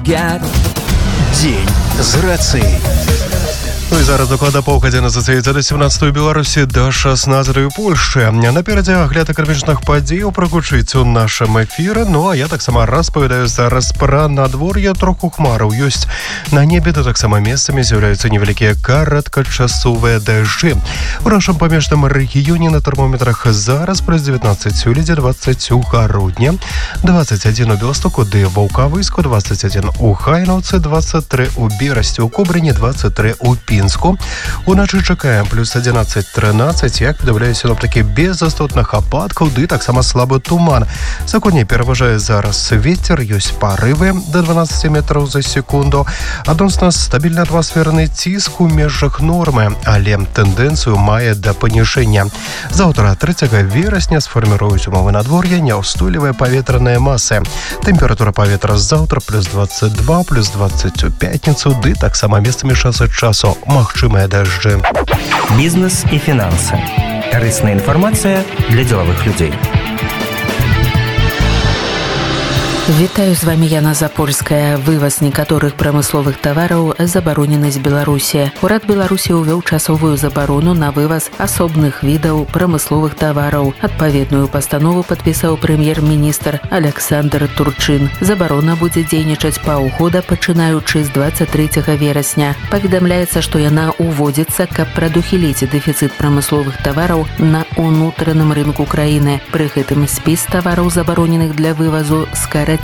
5. Дзень з рацыяй. Ну і зараз докладна паўгадзіны застаецца да 17 Беларусі да 16 Польшчы. Наперадзе агляд эканамічных падзеяў прагучыць у нашым эфіры. Ну а я таксама распавядаю зараз пра надвор'е. Троху хмараў ёсць на небе, то таксама месцамі з'яўляюцца невялікія кароткачасовыя дажджы. У нашым памежным рэгіёне на тэрмометрах зараз плюс 19 у Лідзе, 20 у Гародні, 21 у Беластоку ды Ваўкавыску, 21 у Хайнаўцы, 23 у Берасці, у Кобрыні, 23 у Пінску. Уначы чакаем плюс 11-13, як паведамляюць сіноптыкі, без істотных ападкаў, ды таксама слабы туман. Законней пераважае зараз вецер, ёсць парывы да 12 метраў за секунду. Адносна стабільны атмасферны ціск у межах нормы, але тэндэнцыю мае да паніжэння. Заўтра 3 верасня сфарміруюць умовы надвор'я няўстойлівыя паветраныя масы. Тэмпература паветра заўтра плюс 22, плюс 20 у пятніцу, ды таксама месцамі час ад часу магчымыя дажджы. Бізнес і фінансы. Карысная інфармацыя для дзелавых людзей. Вітаю, з вами Яна Запольская. Вываз некаторых прамысловых тавараў забаронены з Беларусі. Урад Беларусі ўвёў часовую забарону на вываз асобных відаў прамысловых тавараў. Адпаведную пастанову падпісаў прэм'ер-міністр Александр Турчын. Забарона будзе дзейнічаць паўгода, пачынаючы з 23 верасня. Паведамляецца, што яна ўводзіцца, каб прадухіліць дэфіцыт прамысловых тавараў на ўнутраным рынку краіны. Пры гэтым спіс тавараў, забароненых для вывазу, скарацілі.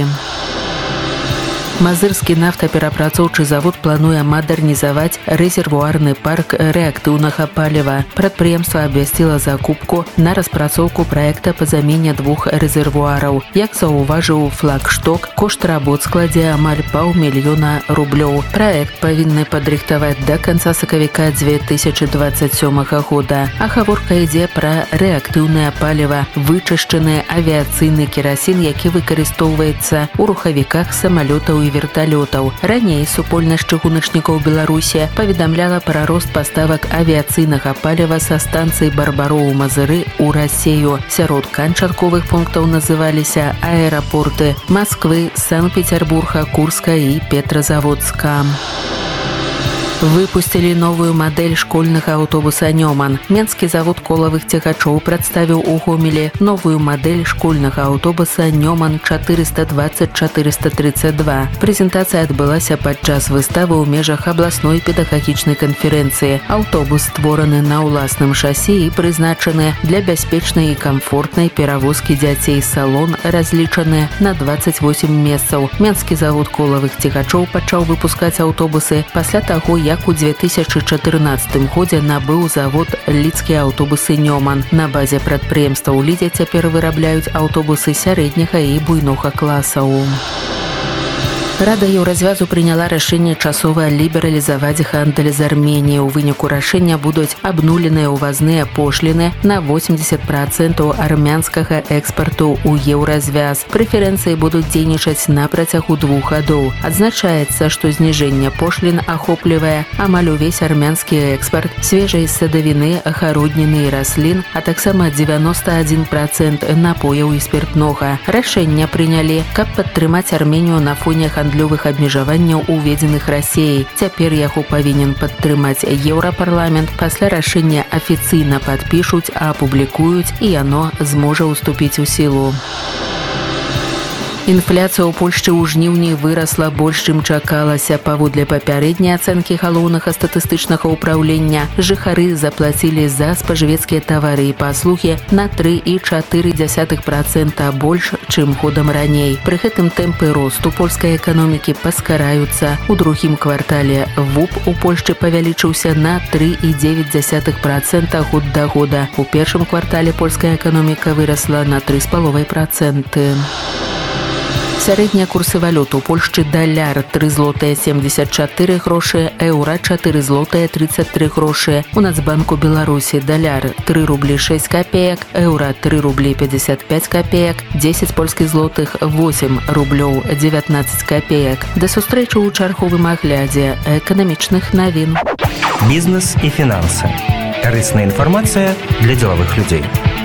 Мазырскі нафтаперапрацоўчы завод плануе мадэрнізаваць рэзервуарны парк рэактыўнага паліва. Прадпрыемства абвясціла закупку на распрацоўку праекта па замене 2 рэзервуараў. Як заўважыў Флагшток, кошт работ складзе амаль паўмільёна рублёў. Праект павінны падрыхтаваць да канца сакавіка 2027 года. А гаворка ідзе пра рэактыўнае паліва, вычышчаны авіяцыйны керасін, які выкарыстоўваецца ў рухавіках самалётаў і верталётаў. Раней супольнасць чыгуначнікаў Беларусі паведамляла пра рост паставак авіяцыйнага паліва са станцыі Барбароў-Мазыры ў Расею. Сярод канчатковых пунктаў называліся аэрапорты Масквы, Санкт-Петербурга, Курска і Петрозаводска. Выпусцілі новую мадэль школьнага аўтобуса «Нёман». Менскі завод колавых цягачоў прадставіў у Гомелі новую мадэль школьнага аўтобуса «Нёман 420-432. Прэзентацыя адбылася падчас выставы ў межах абласной педагагічнай канферэнцыі. Аўтобус створаны на ўласным шасі і прызначаны для бяспечнай і камфортнай перавозкі дзяцей. Салон разлічаны на 28 месцаў. Менскі завод колавых цягачоў пачаў выпускаць аўтобусы пасля таго, як у 2014 годзе набыў завод лідскія аўтобусы «Нёман». На базе прадпрыемства ў Лідзе цяпер вырабляюць аўтобусы сярэдняга і буйнога класаў. Рада Еўразвязу прыняла рашэнне часова лібералізаваць гандаль з Арменіяй. У выніку рашэння будуць абнуленыя ўвазныя пошліны на 80% армянскага экспарту ў Еўразвяз. Прэферэнцыі будуць дзейнічаць на працягу 2 гадоў. Адзначаецца, што зніжэнне пошлін ахоплівае амаль увесь армянскі экспарт свежай садавіны, гародніны і раслін, а таксама 91% напояў і спіртнога. Рашэнне прынялі, каб падтрымаць Арменію на фоне гандлёвых абмежаванняў, уведзеных Расеяй. Цяпер яго павінен падтрымаць Еўрапарламент. Пасля рашэння афіцыйна падпішуць, а апублікуюць, і яно зможа ўступіць у сілу. Інфляцыя ў Польшчы ў жніўні вырасла больш, чым чакалася. Паводле папярэдняй ацэнкі галоўнага статыстычнага ўпраўлення, жыхары заплацілі за спажывецкія тавары і паслугі на 3,4% больш, чым годам раней. Пры гэтым тэмпы росту польскай эканомікі паскараюцца. У другім квартале ВУП у Польшчы павялічыўся на 3,9% год да года. У першым квартале польская эканоміка вырасла на 3,5%. Сярэднія курсы валют у Польшчы: даляр 3 злотыя 74 грошы, еўра 4 злотыя 33 грошы. У Нацбанку Беларусі даляр 3 рублі 6 копеек, еўра 3 рублі 55 копеек, 10 польскіх злотых 8 рублёў 19 копеек. Да сустрэчы ў чарговым аглядзе эканамічных навін. Бізнес і фінансы. Карысная інфармацыя для дзелавых людзей.